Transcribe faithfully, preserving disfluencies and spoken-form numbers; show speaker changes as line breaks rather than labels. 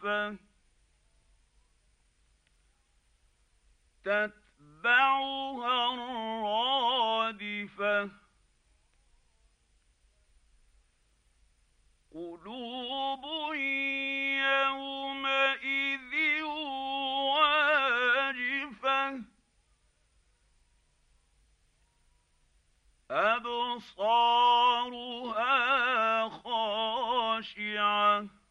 رادفة تتبعها الرادفة قلوب يومئذ واجفة أبصارها خاشعة